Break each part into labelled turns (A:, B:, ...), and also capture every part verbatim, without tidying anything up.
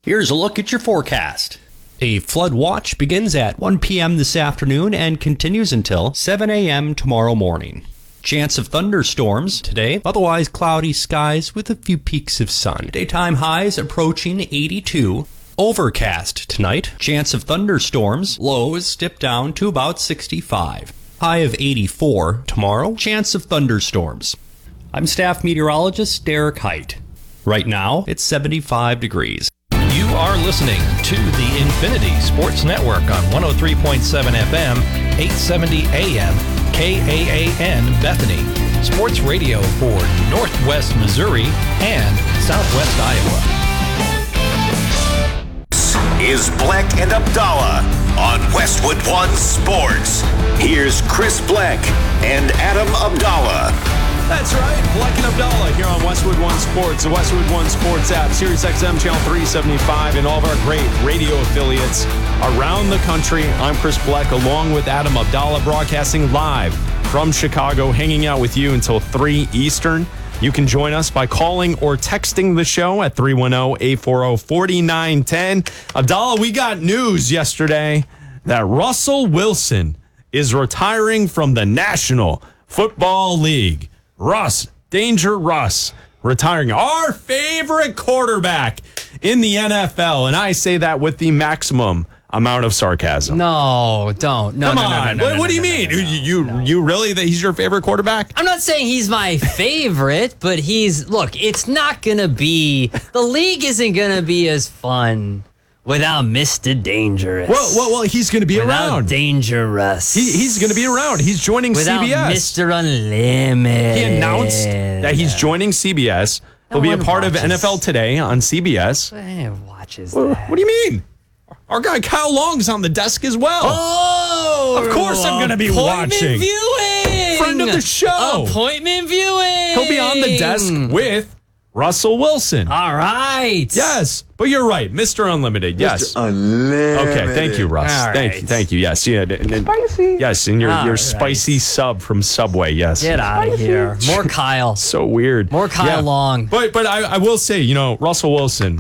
A: Here's a look at your forecast. A flood watch begins at one p.m. this afternoon and continues until seven a.m. tomorrow morning. Chance of thunderstorms today, otherwise cloudy skies with a few peaks of sun. Daytime highs approaching eighty-two. Overcast tonight, chance of thunderstorms, lows dip down to about sixty-five. High of eighty-four tomorrow, chance of thunderstorms. I'm staff meteorologist Derek Height. Right now, it's seventy-five degrees.
B: You are listening to the Infinity Sports Network on one oh three point seven F M, eight seventy A M, K A A N Bethany. Sports radio for Northwest Missouri and Southwest Iowa.
C: This is Bleck and Abdallah on Westwood One Sports. Here's Chris Bleck and Adam Abdallah.
D: That's right, Bleck and Abdallah here on Westwood One Sports, the Westwood One Sports app, Sirius X M Channel three seventy-five, and all of our great radio affiliates around the country. I'm Chris Bleck, along with Adam Abdallah, broadcasting live from Chicago, hanging out with you until three Eastern. You can join us by calling or texting the show at three one zero, eight four zero, four nine one zero. Abdallah, we got news yesterday that Russell Wilson is retiring from the National Football League. Russ, Danger Russ, retiring, our favorite quarterback in the N F L. And I say that with the maximum amount of sarcasm.
E: No, don't. No,
D: Come
E: no, no,
D: on.
E: no, no,
D: what
E: no,
D: what do you
E: no,
D: mean?
E: no, no, no,
D: you
E: no.
D: you really that he's your favorite quarterback?
E: I'm not saying he's my favorite, but he's, look, it's not going to be, the league isn't going to be as fun without Mister Dangerous.
D: Well, well, well he's going to be
E: without
D: around.
E: Dangerous.
D: He, he's going to be around. He's joining
E: without
D: C B S.
E: Mister Unlimited.
D: He announced that he's joining C B S. He'll
E: No
D: be a
E: one
D: part of
E: watches.
D: N F L Today on C B S.
E: Eh, watches
D: What,
E: that.
D: what do you mean? Our guy Kyle Long's on the desk as well.
E: Oh!
D: Of course I'm gonna be
E: appointment
D: watching.
E: viewing!
D: Friend of the show.
E: Appointment viewing!
D: He'll be on the desk with Russell Wilson.
E: All right.
D: Yes, but you're right, Mister Unlimited. Yes.
F: Mister Unlimited.
D: Okay, thank you, Russ.
E: All
D: Thank
E: right.
D: you, thank you. Yes, yeah, and, and-
F: Spicy.
D: yes, and your
E: All
D: your
E: right.
D: spicy sub from Subway. Yes,
E: Get out of here. More Kyle.
D: so weird.
E: More Kyle Long.
D: But but I, I will say, you know, Russell Wilson.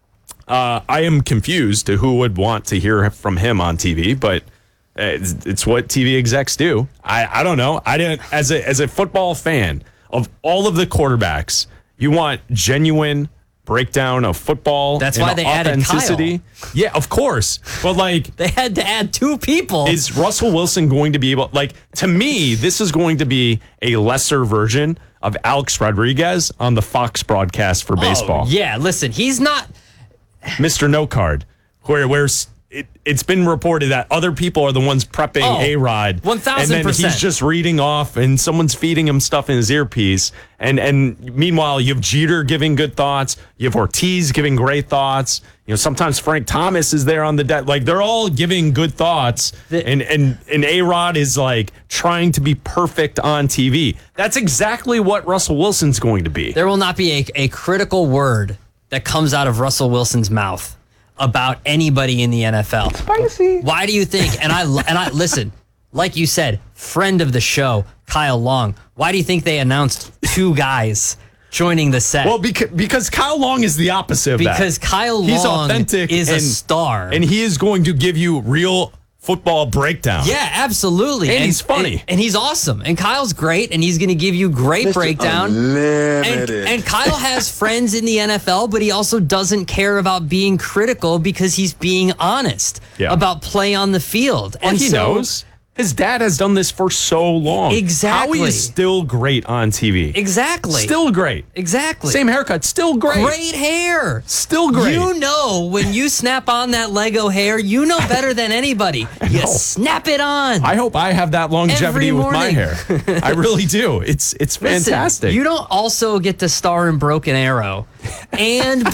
D: Uh, I am confused to who would want to hear from him on T V, but it's, it's what T V execs do. I, I don't know. I didn't as a as a football fan of all of the quarterbacks. You want genuine breakdown of football.
E: That's
D: and
E: why they added
D: authenticity. Yeah, of course. But like,
E: They had to add two people.
D: is Russell Wilson going to be able? Like, to me, this is going to be a lesser version of Alex Rodriguez on the Fox broadcast for baseball.
E: Oh, yeah, listen, he's not.
D: Mister No Card, where where's it, it's been reported that other people are the ones prepping
E: Oh,
D: A-Rod.
E: one thousand
D: And then
E: percent.
D: he's just reading off and someone's feeding him stuff in his earpiece. And and meanwhile, you have Jeter giving good thoughts. You have Ortiz giving great thoughts. You know, sometimes Frank Thomas is there on the deck. Like, they're all giving good thoughts.
E: The-
D: and, and, and A-Rod is like trying to be perfect on T V. That's exactly what Russell Wilson's going to be.
E: There will not be a, a critical word that comes out of Russell Wilson's mouth about anybody in the N F L.
F: Spicy.
E: Why do you think? And I and I listen, like you said, friend of the show, Kyle Long. Why do you think they announced two guys joining the set?
D: Well, because, because Kyle Long is the opposite of that.
E: because Kyle
D: He's
E: Long
D: authentic
E: is a
D: and-
E: star.
D: And he is going to give you real football breakdown.
E: yeah, absolutely.
D: And he's funny.
E: And, and he's awesome. And Kyle's great, and he's going to give you great
F: Mister
E: breakdown. And,
F: Unlimited.
E: and Kyle has friends in the N F L, but he also doesn't care about being critical because he's being honest
D: Yeah.
E: about play on the field.
D: And
E: and
D: he
E: so,
D: knows. His dad has done this for so long.
E: Exactly.
D: Howie is still great on T V.
E: Exactly.
D: Still great.
E: Exactly.
D: Same haircut. Still great.
E: Great hair.
D: Still great.
E: You know when you snap on that Lego hair, you know better than anybody. You
D: know.
E: snap it on.
D: I hope I have that longevity
E: Every
D: with my
E: morning.
D: hair. I really do. It's it's
E: Listen,
D: fantastic.
E: you don't also get to star in Broken Arrow and